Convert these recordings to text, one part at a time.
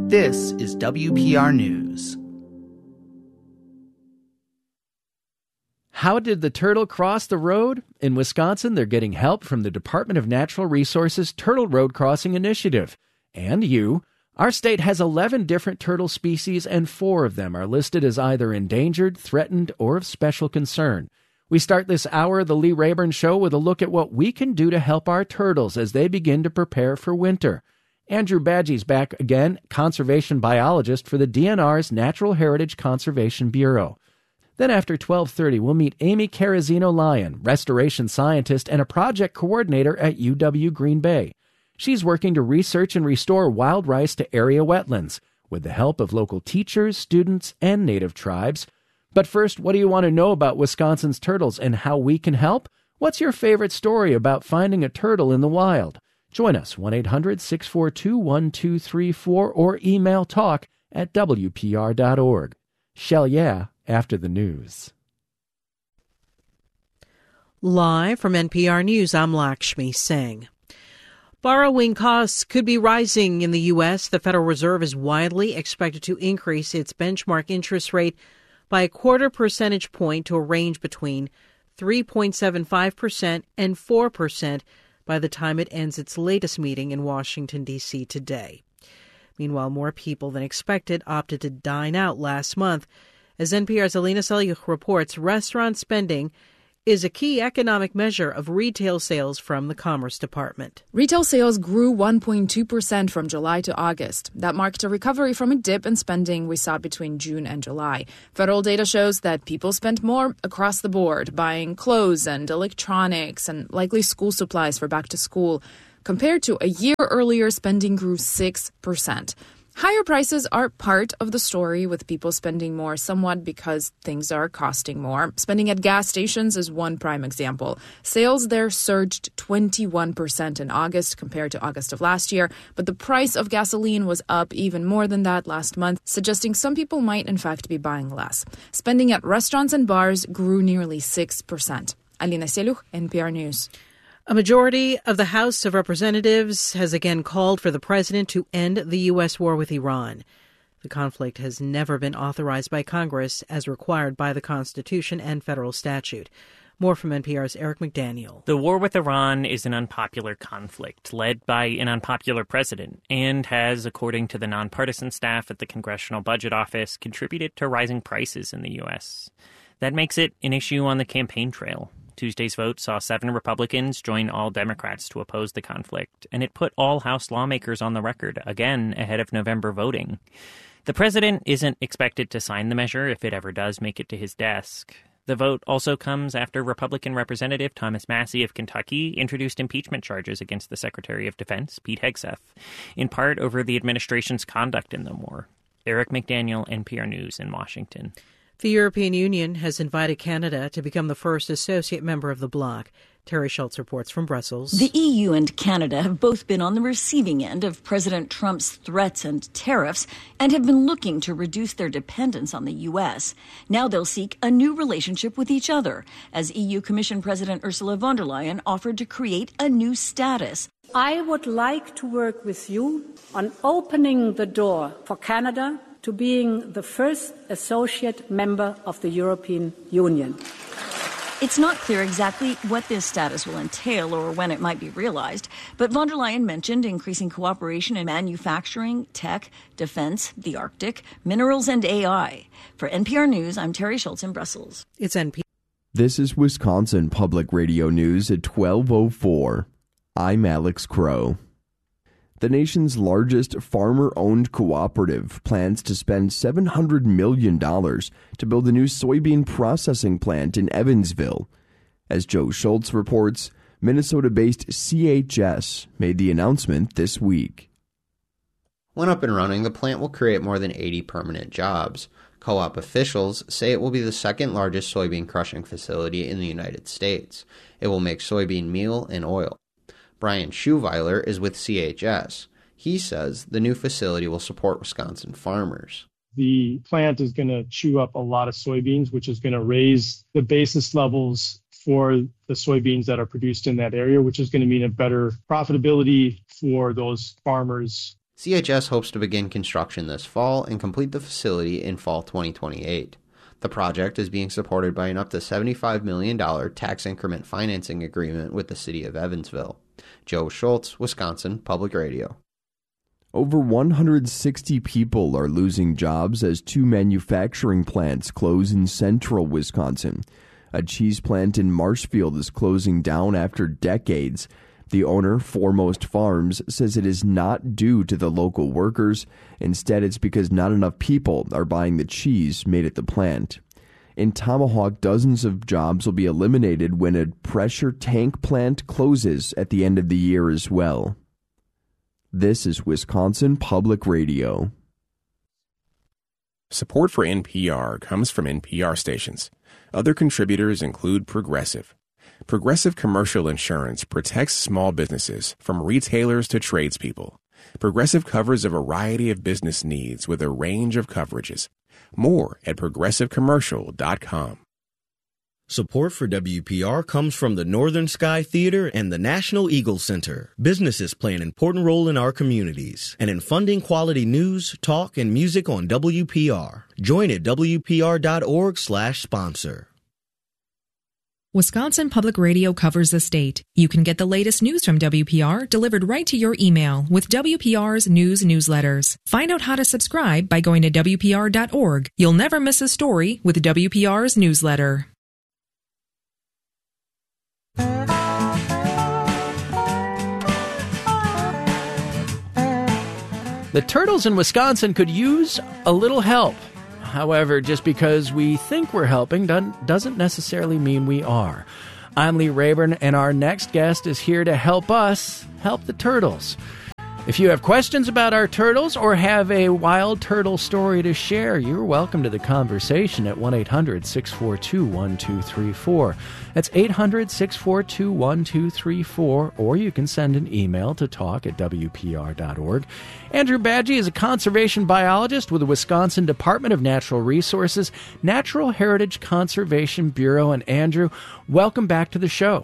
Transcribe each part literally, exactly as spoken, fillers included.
This is W P R News. How did the turtle cross the road? In Wisconsin, they're getting help from the Department of Natural Resources Turtle Road Crossing Initiative. And you. Our state has eleven different turtle species, and four of them are listed as either endangered, threatened, or of special concern. We start this hour of the Lee Rayburn Show with a look at what we can do to help our turtles as they begin to prepare for winter. Andrew Badgey's back again, conservation biologist for the D N R's Natural Heritage Conservation Bureau. Then after twelve thirty, we'll meet Amy Carazino-Lyon, restoration scientist and a project coordinator at U W Green Bay. She's working to research and restore wild rice to area wetlands with the help of local teachers, students, and native tribes. But first, what do you want to know about Wisconsin's turtles and how we can help? What's your favorite story about finding a turtle in the wild? Join us, one eight hundred six four two one two three four, or email talk at W P R dot org. Shell yeah after the news. Live from N P R News, I'm Lakshmi Singh. Borrowing costs could be rising in the U S. The Federal Reserve is widely expected to increase its benchmark interest rate by a quarter percentage point to a range between three point seven five percent and four percent by the time it ends its latest meeting in Washington, D C today. Meanwhile, more people than expected opted to dine out last month. As N P R's Alina Selyukh reports, restaurant spending is a key economic measure of retail sales from the Commerce Department. Retail sales grew one point two percent from July to August. That marked a recovery from a dip in spending we saw between June and July. Federal data shows that people spent more across the board, buying clothes and electronics and likely school supplies for back to school. Compared to a year earlier, spending grew six percent. Higher prices are part of the story, with people spending more somewhat because things are costing more. Spending at gas stations is one prime example. Sales there surged twenty-one percent in August compared to August of last year, but the price of gasoline was up even more than that last month, suggesting some people might in fact be buying less. Spending at restaurants and bars grew nearly six percent. Alina Selyukh, N P R News. A majority of the House of Representatives has again called for the president to end the U S war with Iran. The conflict has never been authorized by Congress as required by the Constitution and federal statute. More from N P R's Eric McDaniel. The war with Iran is an unpopular conflict led by an unpopular president and has, according to the nonpartisan staff at the Congressional Budget Office, contributed to rising prices in the U S. That makes it an issue on the campaign trail. Tuesday's vote saw seven Republicans join all Democrats to oppose the conflict, and it put all House lawmakers on the record, again ahead of November voting. The president isn't expected to sign the measure if it ever does make it to his desk. The vote also comes after Republican Representative Thomas Massie of Kentucky introduced impeachment charges against the Secretary of Defense, Pete Hegseth, in part over the administration's conduct in the war. Eric McDaniel, N P R News in Washington. The European Union has invited Canada to become the first associate member of the bloc. Terry Schultz reports from Brussels. The E U and Canada have both been on the receiving end of President Trump's threats and tariffs and have been looking to reduce their dependence on the U S. Now they'll seek a new relationship with each other, as E U Commission President Ursula von der Leyen offered to create a new status. I would like to work with you on opening the door for Canada to being the first associate member of the European Union. It's not clear exactly what this status will entail or when it might be realized, but von der Leyen mentioned increasing cooperation in manufacturing, tech, defense, the Arctic, minerals, and A I. For N P R News, I'm Terry Schultz in Brussels. It's N P R. This is Wisconsin Public Radio News at twelve oh four. I'm Alex Crow. The nation's largest farmer-owned cooperative plans to spend seven hundred million dollars to build a new soybean processing plant in Evansville. As Joe Schultz reports, Minnesota-based C H S made the announcement this week. When up and running, the plant will create more than eighty permanent jobs. Co-op officials say it will be the second largest soybean crushing facility in the United States. It will make soybean meal and oil. Brian Schuweiler is with C H S. He says the new facility will support Wisconsin farmers. The plant is going to chew up a lot of soybeans, which is going to raise the basis levels for the soybeans that are produced in that area, which is going to mean a better profitability for those farmers. C H S hopes to begin construction this fall and complete the facility in fall twenty twenty-eight. The project is being supported by an up to seventy-five million dollars tax increment financing agreement with the city of Evansville. Joe Schultz, Wisconsin Public Radio. Over one hundred sixty people are losing jobs as two manufacturing plants close in central Wisconsin. A cheese plant in Marshfield is closing down after decades. The owner, Foremost Farms, says it is not due to the local workers. Instead, it's because not enough people are buying the cheese made at the plant. In Tomahawk, dozens of jobs will be eliminated when a pressure tank plant closes at the end of the year as well. This is Wisconsin Public Radio. Support for N P R comes from N P R stations. Other contributors include Progressive. Progressive Commercial Insurance protects small businesses from retailers to tradespeople. Progressive covers a variety of business needs with a range of coverages. More at progressive commercial dot com. Support for W P R comes from the Northern Sky Theater and the National Eagle Center. Businesses play an important role in our communities and in funding quality news, talk, and music on W P R. Join at W P R dot org slash sponsor. Wisconsin Public Radio covers the state. You can get the latest news from W P R delivered right to your email with W P R's news newsletters. Find out how to subscribe by going to W P R dot org. You'll never miss a story with W P R's newsletter. The turtles in Wisconsin could use a little help. However, just because we think we're helping doesn't necessarily mean we are. I'm Lee Rayburn, and our next guest is here to help us help the turtles. If you have questions about our turtles or have a wild turtle story to share, you're welcome to the conversation at one eight hundred six four two one two three four. That's eight hundred six four two one two three four, or you can send an email to talk at W P R dot org. Andrew Badgie is a conservation biologist with the Wisconsin Department of Natural Resources Natural Heritage Conservation Bureau. And Andrew, welcome back to the show.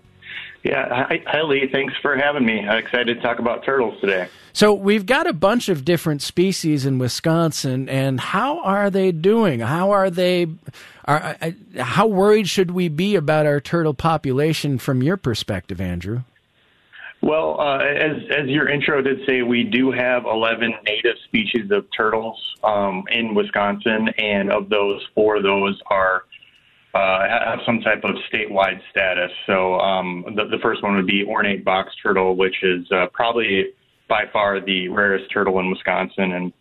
Yeah, hi, hi Lee. Thanks for having me. I'm excited to talk about turtles today. So we've got a bunch of different species in Wisconsin, and how are they doing? How are they? Are, how worried should we be about our turtle population from your perspective, Andrew? Well, uh, as as your intro did say, we do have eleven native species of turtles um, in Wisconsin, and of those, four of those are Uh, have some type of statewide status. So um, the, the first one would be ornate box turtle, which is uh, probably by far the rarest turtle in Wisconsin. And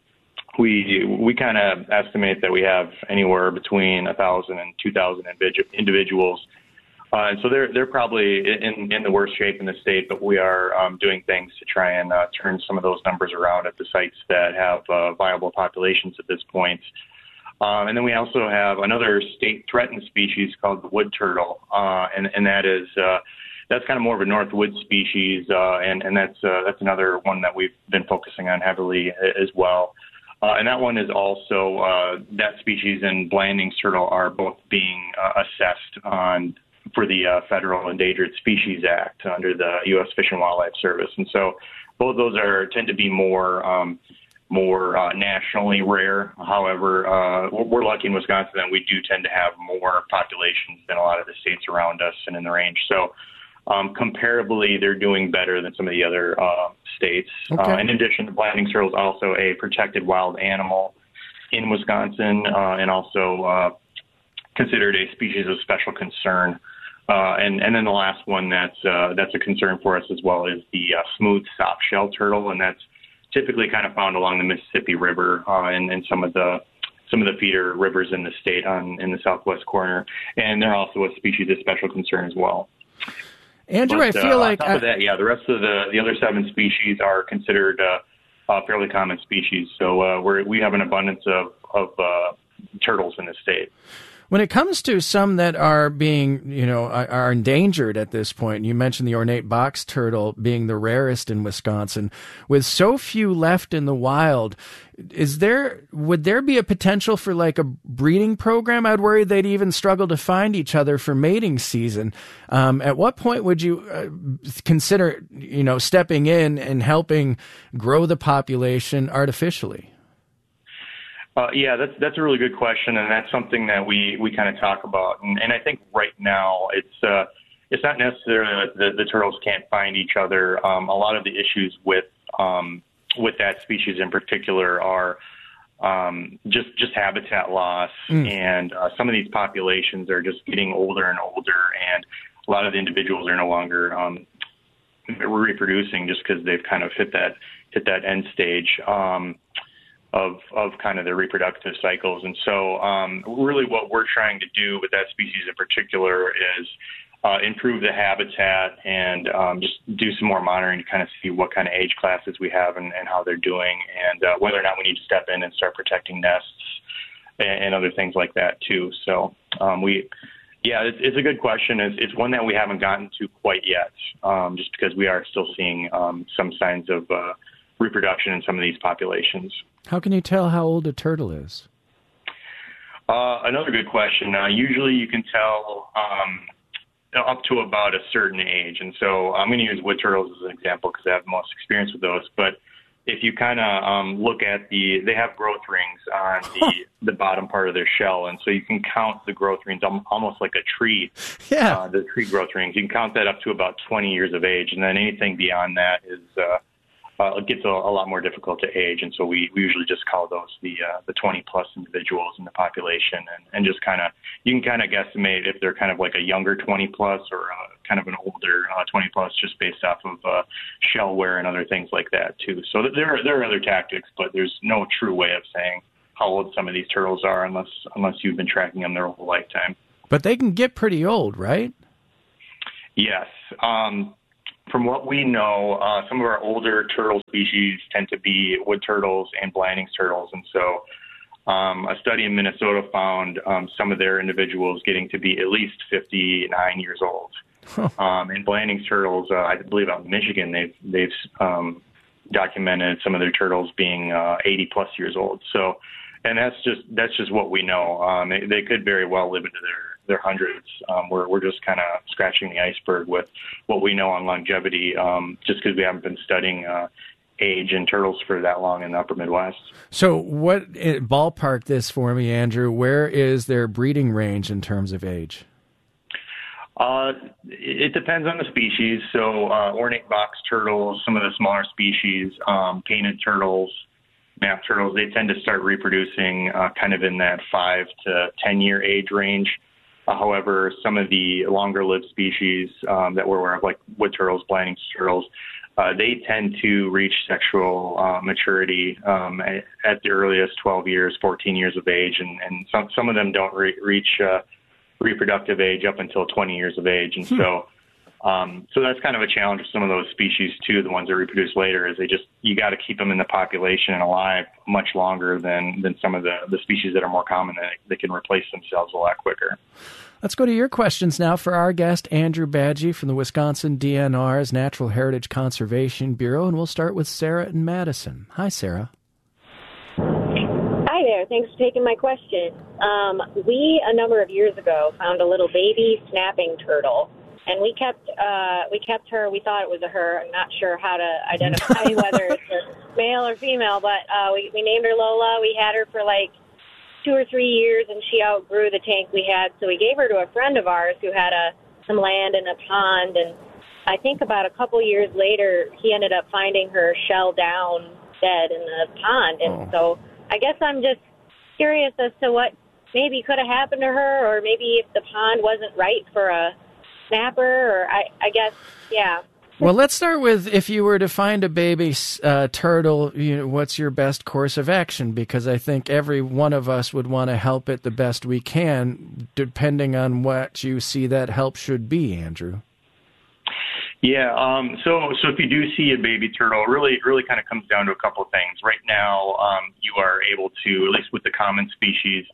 we we kind of estimate that we have anywhere between one thousand and two thousand individuals. Uh, and so they're they're probably in, in the worst shape in the state, but we are um, doing things to try and uh, turn some of those numbers around at the sites that have uh, viable populations at this point. Um, and then we also have another state-threatened species called the wood turtle, uh, and, and that is uh, that's kind of more of a northwood species, uh, and, and that's uh, that's another one that we've been focusing on heavily as well. Uh, and that one is also, uh, that species and Blanding's turtle are both being uh, assessed on for the uh, Federal Endangered Species Act under the U S Fish and Wildlife Service. And so both those are tend to be more um, more uh, nationally rare. However, uh, we're lucky in Wisconsin that we do tend to have more populations than a lot of the states around us and in the range. So um, comparably, they're doing better than some of the other uh, states. Okay. Uh, in addition, the Blanding's turtle is also a protected wild animal in Wisconsin uh, and also uh, considered a species of special concern. Uh, and, and then the last one that's uh, that's a concern for us as well is the uh, smooth soft-shell turtle, and that's typically kind of found along the Mississippi River uh, and, and some of the some of the feeder rivers in the state on in the southwest corner, and they're also a species of special concern as well. Andrew, but, I feel uh, like on top I... of that, yeah, the rest of the the other seven species are considered uh, uh, fairly common species. So uh, we we have an abundance of of uh, turtles in the state. When it comes to some that are being, you know, are, are endangered at this point, you mentioned the ornate box turtle being the rarest in Wisconsin. With so few left in the wild, is there would there be a potential for like a breeding program? I'd worry they'd even struggle to find each other for mating season. Um, at what point would you uh, consider, you know, stepping in and helping grow the population artificially? Uh, yeah, that's that's a really good question, and that's something that we, we kind of talk about. And, and I think right now it's uh, it's not necessarily that the, the turtles can't find each other. Um, a lot of the issues with um, with that species in particular are um, just just habitat loss, mm. and uh, some of these populations are just getting older and older, and a lot of the individuals are no longer um, reproducing just because they've kind of hit that hit that end stage. Um, of of kind of their reproductive cycles. And so um, really what we're trying to do with that species in particular is uh, improve the habitat and um, just do some more monitoring to kind of see what kind of age classes we have and, and how they're doing, and uh, whether or not we need to step in and start protecting nests and, and other things like that too. So um, we, yeah, it's, it's a good question. It's, it's one that we haven't gotten to quite yet, um, just because we are still seeing um, some signs of uh, reproduction in some of these populations. How can you tell how old a turtle is? Uh, another good question. Uh, usually you can tell um, up to about a certain age. And so I'm going to use wood turtles as an example because I have the most experience with those. But if you kind of um, look at the, they have growth rings on the, the bottom part of their shell. And so you can count the growth rings almost like a tree. Yeah. Uh, the tree growth rings. You can count that up to about twenty years of age. And then anything beyond that is, uh, Uh, it gets a, a lot more difficult to age, and so we, we usually just call those the uh, the twenty plus individuals in the population, and, and just kind of you can kind of guesstimate if they're kind of like a younger twenty plus or uh, kind of an older uh, twenty plus, just based off of uh, shell wear and other things like that too. So there are, there are other tactics, but there's no true way of saying how old some of these turtles are unless unless you've been tracking them their whole lifetime. But they can get pretty old, right? Yes. Um, From what we know, uh, some of our older turtle species tend to be wood turtles and Blanding's turtles. And so um, a study in Minnesota found um, some of their individuals getting to be at least fifty-nine years old. Huh. Um, and Blanding's turtles, uh, I believe out in Michigan, they've, they've um, documented some of their turtles being uh, eighty plus years old. So, and that's just that's just what we know. Um, they, they could very well live into their their hundreds. Um, we're, we're just kind of scratching the iceberg with what we know on longevity, um, just because we haven't been studying uh, age in turtles for that long in the upper Midwest. So what, ballpark this for me, Andrew, where is their breeding range in terms of age? Uh, it depends on the species. So uh, ornate box turtles, some of the smaller species, um, painted turtles, map turtles, they tend to start reproducing uh, kind of in that five to ten year age range. Uh, however, some of the longer-lived species um, that we're aware of, like wood turtles, Blanding's turtles, uh, they tend to reach sexual uh, maturity um, at, at the earliest twelve years, fourteen years of age, and, and some some of them don't re- reach uh, reproductive age up until twenty years of age. And hmm. so um, so that's kind of a challenge for some of those species, too, the ones that reproduce later, is they just, you got to keep them in the population and alive much longer than, than some of the, the species that are more common. They, they can replace themselves a lot quicker. Let's go to your questions now for our guest, Andrew Badgie from the Wisconsin D N R's Natural Heritage Conservation Bureau, and we'll start with Sarah in Madison. Hi, Sarah. Hi there. Thanks for taking my question. Um, we, a number of years ago, found a little baby snapping turtle, and we kept uh, we kept her. We thought it was a her. I'm not sure how to identify whether it's a male or female, but uh, we, we named her Lola. We had her for like two or three years, and she outgrew the tank we had, so we gave her to a friend of ours who had a some land and a pond, and I think about a couple years later, he ended up finding her shell down dead in the pond, and oh. so I guess I'm just curious as to what maybe could have happened to her, or maybe if the pond wasn't right for a snapper, or I, I guess, yeah. Well, let's start with, if you were to find a baby uh, turtle, you know, what's your best course of action? Because I think every one of us would want to help it the best we can, depending on what you see that help should be, Andrew. Yeah, um, so so if you do see a baby turtle, really it really kind of comes down to a couple of things. Right now, um, you are able to, at least with the common species,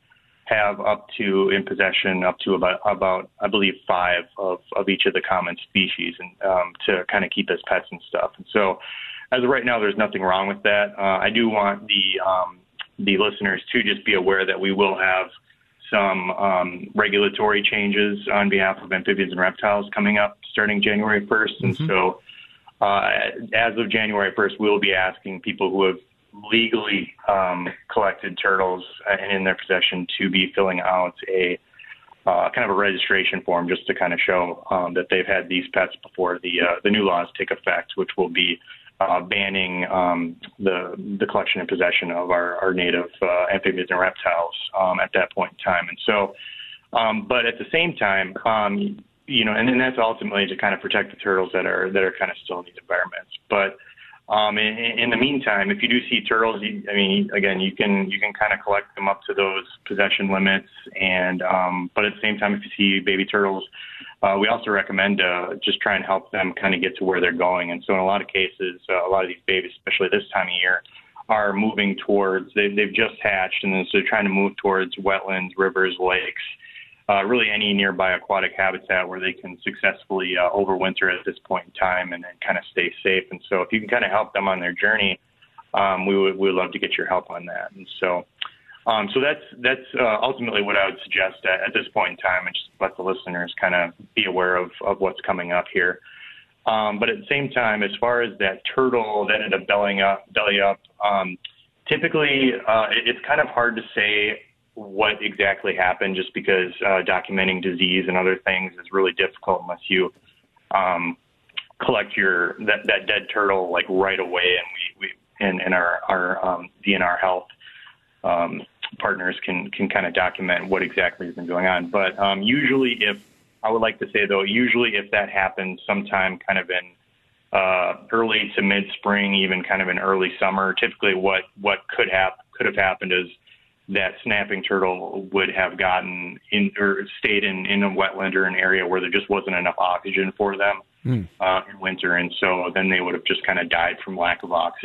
have up to in possession up to about about I believe five of, of each of the common species, and um, to kind of keep as pets and stuff. And so, as of right now, there's nothing wrong with that. Uh, I do want the um, the listeners to just be aware that we will have some um, regulatory changes on behalf of amphibians and reptiles coming up starting January first, and mm-hmm. so uh, as of January first, we'll be asking people who have legally um, collected turtles and in their possession to be filling out a uh, kind of a registration form just to kind of show um, that they've had these pets before the uh, the new laws take effect, which will be uh, banning um, the the collection and possession of our, our native uh, amphibians and reptiles um, at that point in time. And so, um, but at the same time, um, you know, and then that's ultimately to kind of protect the turtles that are that are kind of still in these environments. But Um, in, in the meantime, if you do see turtles, you, I mean, again, you can you can kind of collect them up to those possession limits, and um, but at the same time, if you see baby turtles, uh, we also recommend uh, just try and help them kind of get to where they're going. And so, in a lot of cases, uh, a lot of these babies, especially this time of year, are moving towards they, they've just hatched, and then so they're trying to move towards wetlands, rivers, lakes. Uh, really any nearby aquatic habitat where they can successfully uh, overwinter at this point in time and then kind of stay safe. And so if you can kind of help them on their journey, um, we would we would love to get your help on that. And so um, so that's that's uh, ultimately what I would suggest at, at this point in time, and just let the listeners kind of be aware of, of what's coming up here. Um, but at the same time, as far as that turtle that ended up bellying up, belly up, um, typically uh, it, it's kind of hard to say what exactly happened, just because uh, documenting disease and other things is really difficult unless you um, collect your that, that dead turtle like right away, and we, we and, and our our um, D N R health um, partners can can kind of document what exactly has been going on. But um, usually, if I would like to say though, usually if that happens sometime kind of in uh, early to mid spring, even kind of in early summer, typically what what could have could have happened is that snapping turtle would have gotten in or stayed in, in a wetland or an area where there just wasn't enough oxygen for them mm. uh, in winter. And so then they would have just kind of died from lack of oxygen.